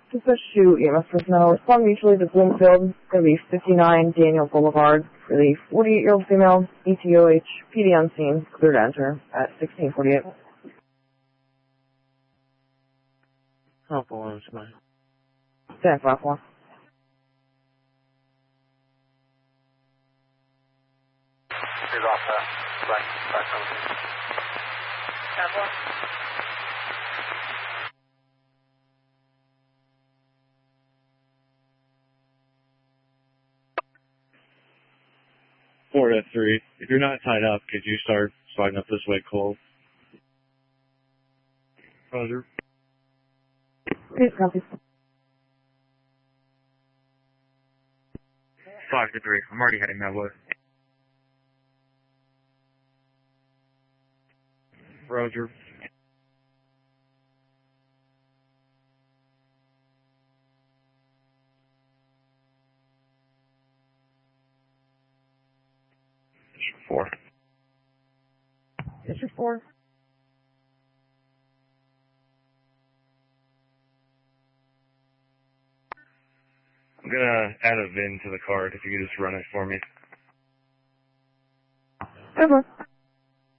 Dispatch to EMS personnel. Respond mutually to Bloomfield for the 59 Daniel Boulevard for the 48-year-old female, ETOH, PD on scene, clear to enter at 1648. Help alarms, man. Stand for Alpha. He's off the black zone. Alpha. Ford F3, if you're not tied up, could you start sliding up this way, Cole? Roger. Please copy. 5-3, I'm already heading that way. Roger. District 4. District 4. I'm gonna add a VIN to the card if you could just run it for me. Over.